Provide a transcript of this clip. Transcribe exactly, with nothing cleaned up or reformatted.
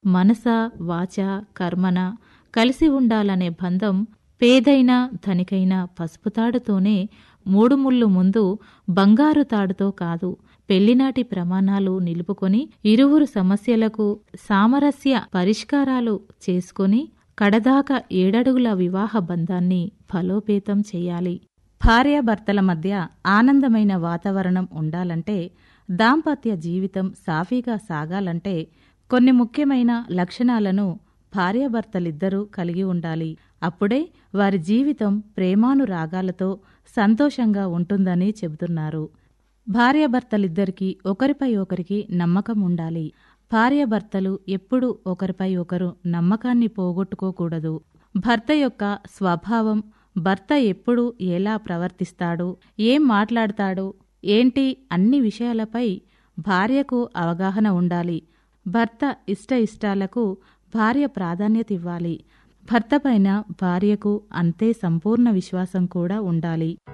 మనస వాచ కర్మన కలిసి ఉండాలనే బంధం పేదైనా ధనికైనా పసుపు తాడుతోనే, మూడు ముళ్ళు ముందు బంగారు తాడుతో కాదు. పెళ్లినాటి ప్రమాణాలు నిలుపుకొని ఇరువురు సమస్యలకు సామరస్య పరిష్కారాలు చేసుకొని కడదాకా ఏడడుగుల వివాహ బంధాన్ని బలోపేతం చెయ్యాలి. భార్యాభర్తల మధ్య ఆనందమైన వాతావరణం ఉండాలంటే, దాంపత్య జీవితం సాఫీగా సాగాలంటే కొన్ని ముఖ్యమైన లక్షణాలను భార్యాభర్తలిద్దరూ కలిగి ఉండాలి. అప్పుడే వారి జీవితం ప్రేమానురాగాలతో సంతోషంగా ఉంటుందని చెబుతున్నారు. భార్యాభర్తలిద్దరికీ ఒకరిపై ఒకరికి నమ్మకం ఉండాలి. భార్యాభర్తలు ఎప్పుడూ ఒకరిపై ఒకరు నమ్మకాన్ని పోగొట్టుకోకూడదు. భర్త యొక్క స్వభావం, భర్త ఎప్పుడు ఎలా ప్రవర్తిస్తాడు, ఏం మాట్లాడతాడు, ఏంటి అన్ని విషయాలపై భార్యకు అవగాహన ఉండాలి. భర్త ఇష్ట ఇష్టాలకు భార్య ప్రాధాన్యత ఇవ్వాలి. భర్తపైన భార్యకు అంతే సంపూర్ణ విశ్వాసం కూడా ఉండాలి.